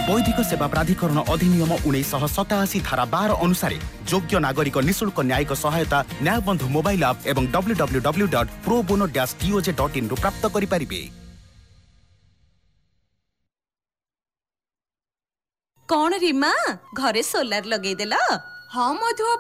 वैधिक सेवा प्राधिकरण अधिनियम 1987 धारा 12 अनुसार योग्य नागरिक निःशुल्क न्यायिक सहायता न्यायबंधु मोबाइल ऐप एवं www.probono-toj.in रु प्राप्त करि परिबे। कौन रीमा घरे सोलार लगेदेला? हाँ मधु